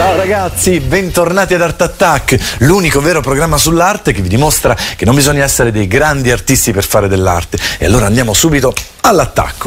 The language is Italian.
Ciao ragazzi, bentornati ad Art Attack, l'unico vero programma sull'arte che vi dimostra che non bisogna essere dei grandi artisti per fare dell'arte. E allora andiamo subito all'attacco.